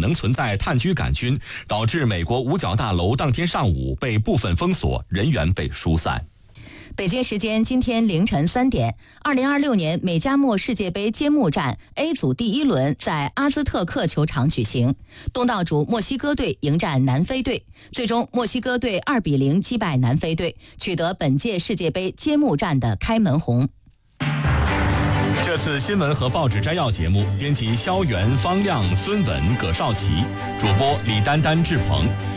能存在炭疽杆菌，导致美国五角大楼当天上午被部分封锁，人员被疏散。 北京时间今天凌晨3点，2026年美加墨世界杯揭幕战 A 组第1轮在阿兹特克球场举行，东道主墨西哥队迎战南非队，最终墨西哥队2-0击败南非队，取得本届世界杯揭幕战的开门红。 这次新闻和报纸摘要节目，编辑肖元、方亮、孙文、葛少奇，主播李丹丹、志鹏。